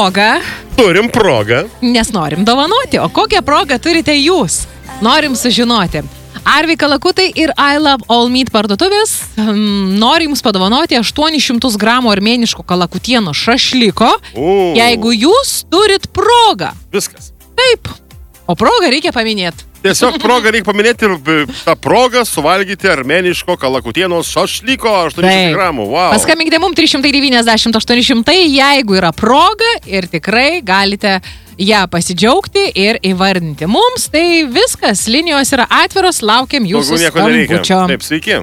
progą. Turim progą. Nes norim dovanoti. O kokią progą turite jūs? Norim sužinoti. Arvi Kalakutai ir I Love All Meat parduotuvės nori jums padovanoti 800 gramų armėniško kalakutieno šašliko, jeigu jūs turit progą. Viskas. Taip. O progą reikia paminėti. Tiesiog progą reikia paminėti ir tą progą suvalgyti armėniško kalakutieno šašliko 800 gramų. Wow. Paskambinkite mums 390-800, jeigu yra proga ir tikrai galite ją pasidžiaugti ir įvardinti mums. Tai viskas, linijos yra atviros, laukiam jūsų skambučio. Taip, sveiki.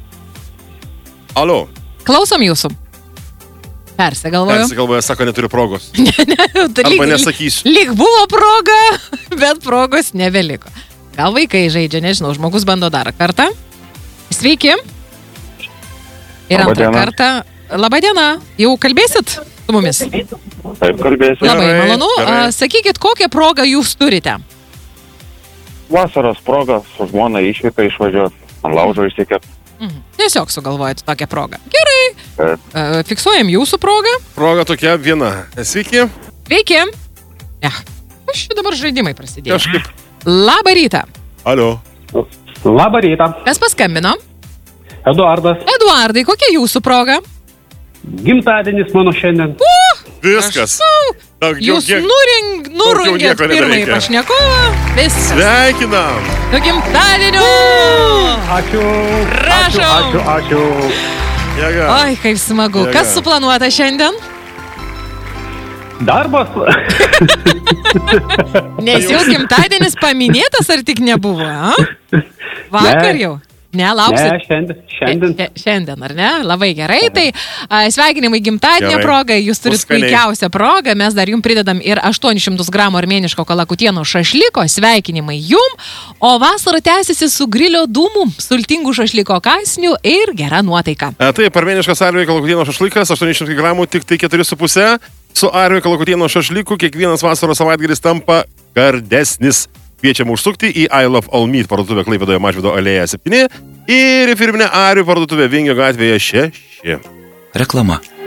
Alo. Klausom jūsų. Persigalvoju, sako, neturiu progos. Arba nesakysiu. Lyg buvo proga, bet progos nebeliko. Gal vaikai žaidžia, nežinau, žmogus bando dar kartą. Sveiki. Ir antrą kartą. Labadiena. Jau kalbėsit su mumis? Taip, kalbėsiu. Labai malonu. Sakykit, kokią progą jūs turite? Vasaros proga su žmona išvyka išvažiuoti, ant laužo išsikepti. Tiesiog sugalvojate tokią progą. Gerai. Fiksuojam jūsų progą. Proga tokia viena. Sveiki. Sveiki. Aš čia dabar žaidimai prasidėjo. Kažkaip. Labą rytą. Alio. Labą rytą. Kas paskambino? Eduardas. Eduardai, kokia jūsų proga? Gimtadienis mano šiandien. Viskas. Jūs nurungėt pirmąjį pašnekovą. Viskas. Sveikinam. Su gimtadieniu. Ačiū. Prašom. Ačiū. Jėga. Oi, kaip smagu. Jėga. Kas suplanuota šiandien? Darbas. Nes jau gimtadienis paminėtas, ar tik nebuvo? Vakar jau? Ne, lauksit. Ne, Šiandien, ar ne? Labai gerai. Tai sveikinimai gimtadienio proga. Jūs turit puikiausią progą. Mes dar jums pridedam ir 800 gramų armėniško kalakutieno šašliko. Sveikinimai jum. O vasara tęsiasi su grilio dūmų, sultingų šašliko kąsnių ir gera nuotaika. Taip, armėniškas Arvi kalakutieno šašlikas, 800 gramų, tik tai 4,5. Su Arvi kalakutieno šašliku kiekvienas vasaros savaitgalis tampa gardesnis. Kviečiam užsukti į I Love All Meat parduotuvę Klaipėdoje Mažvydo alėja 7 ir į firminę Arvi parduotuvę Vingio gatvėje 6. Reklama.